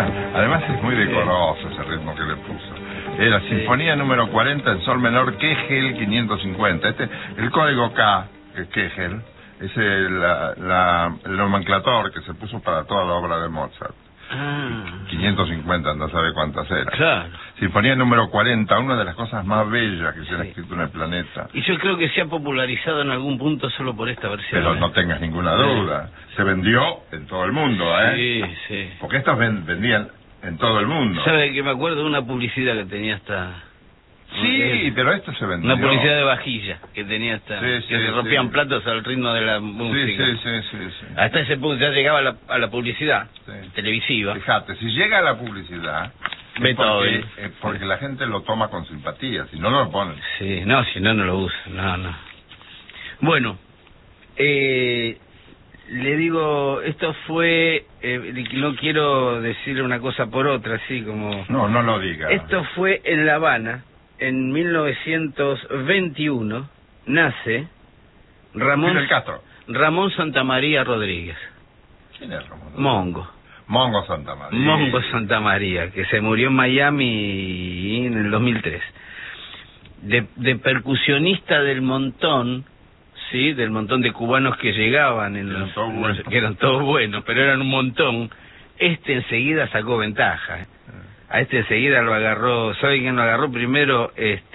Además es muy decoroso ese ritmo que le puso. Era Sinfonía número 40 en sol menor, Kegel 550. El código K, que Kegel, es el nomenclator que se puso para toda la obra de Mozart. 550, no sabe cuántas eran. Claro. Sinfonía número 40, una de las cosas más bellas que se han escrito en el planeta. Y yo creo que se ha popularizado en algún punto solo por esta versión. Pero no tengas ninguna duda. Se vendió en todo el mundo, Sí, sí. Porque estas vendían en todo el mundo. ¿Sabe que me acuerdo de una publicidad que tenía esta... Sí, pero esto se vendió. Una publicidad de vajilla que tenía esta... que se rompían platos al ritmo de la música. Sí. Hasta ese punto ya llegaba a la publicidad televisiva. Fíjate, si llega a la publicidad... Beethoven. Porque la gente lo toma con simpatía, si no, no lo ponen. Sí, no, si no, no lo usa. No. Bueno, le digo, esto fue... no quiero decir una cosa por otra, así como... No lo diga. Esto fue en La Habana, en 1921, nace Ramón Santamaría Rodríguez. ¿Quién es Ramón? Mongo Santamaría. Santamaría, que se murió en Miami en el 2003. De percusionista del montón, ¿sí? Del montón de cubanos que llegaban, que eran todos buenos, pero eran un montón. Enseguida sacó ventaja. A enseguida lo agarró. ¿Sabe quién lo agarró primero?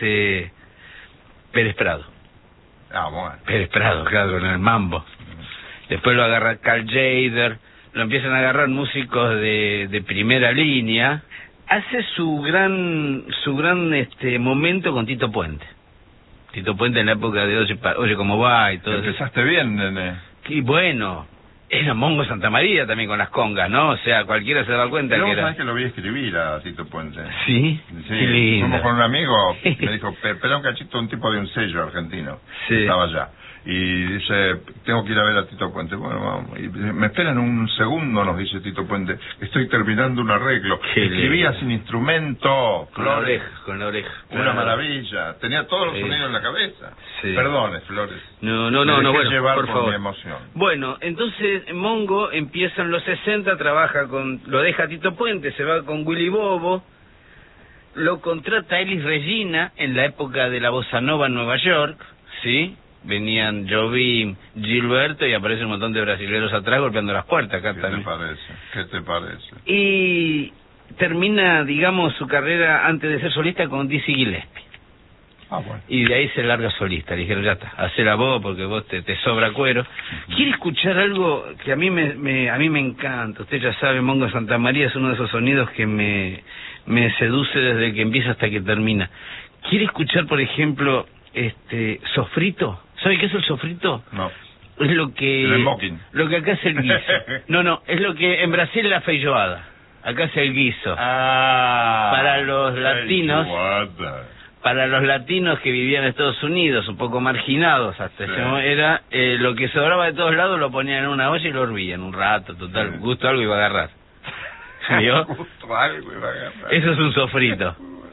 Pérez Prado. Bueno. Pérez Prado, claro, en el mambo. Después lo agarra Carl Jader. Lo empiezan a agarrar músicos de primera línea. Hace su gran momento con Tito Puente. Tito Puente en la época de Oye cómo va y todo eso. Empezaste bien, nene. Y bueno, era Mongo Santamaría también con las congas, ¿no? O sea, cualquiera se da cuenta que era... ¿Sabes que lo vi escribir a Tito Puente? ¿Sí? Qué lindo. Fuimos con un amigo, me dijo, espera un cachito, un tipo de un sello argentino. Sí. Estaba allá. Y dice, tengo que ir a ver a Tito Puente. Bueno, vamos. Y me esperan un segundo, nos dice Tito Puente. Estoy terminando un arreglo. Escribía sin instrumento. Con la oreja. Una maravilla. Tenía todos los sonidos en la cabeza. Sí. Perdone, Flores. No, bueno, llevar por favor. Mi emoción. Bueno, entonces Mongo empieza en los 60, lo deja Tito Puente, se va con Willy Bobo, lo contrata Elis Regina en la época de la bossa nova en Nueva York, ¿sí? Venían Jobim, Gilberto y aparece un montón de brasileños atrás golpeando las puertas acá también. ¿Qué te parece? Y termina, digamos, su carrera antes de ser solista con Dizzy Gillespie. Bueno. Y de ahí se larga solista. Le dijeron, ya está, hacela vos porque vos te sobra cuero. ¿Quiere escuchar algo que a mí me encanta? Usted ya sabe, Mongo Santamaría es uno de esos sonidos que me seduce desde que empieza hasta que termina. ¿Quiere escuchar, por ejemplo, sofrito? ¿Sabe qué es el sofrito? No. Es lo que acá es el guiso. No, es lo que en Brasil es la feijoada. Acá es el guiso. Para los latinos... Para los latinos que vivían en Estados Unidos, un poco marginados hasta era lo que sobraba de todos lados lo ponían en una olla y lo hervían un rato, total, gusto algo iba a agarrar. ¿Vio? Gusto algo iba a agarrar. Eso es un sofrito.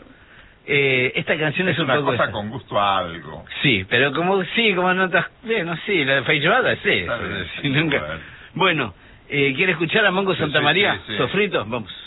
Esta canción es un una poco cosa con gusto a algo. Sí, pero como notas, la feijoada, sí. Nunca... Bueno, ¿quiere escuchar a Mongo Santamaría? Sí. Sofrito, vamos.